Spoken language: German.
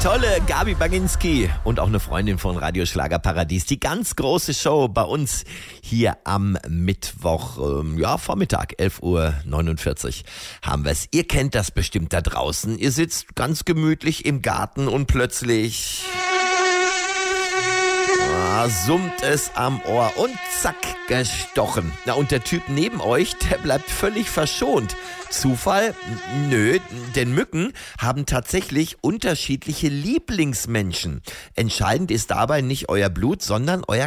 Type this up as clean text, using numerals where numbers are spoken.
tolle Gabi Baginski und auch eine Freundin von Radio Schlagerparadies. Die ganz große Show bei uns hier am Mittwoch, Vormittag, 11:49 Uhr haben wir es. Ihr kennt das bestimmt da draußen. Ihr sitzt ganz gemütlich im Garten und plötzlich summt es am Ohr und zack, gestochen. Na, und der Typ neben euch, der bleibt völlig verschont. Zufall? Nö, denn Mücken haben tatsächlich unterschiedliche Lieblingsmenschen. Entscheidend ist dabei nicht euer Blut, sondern euer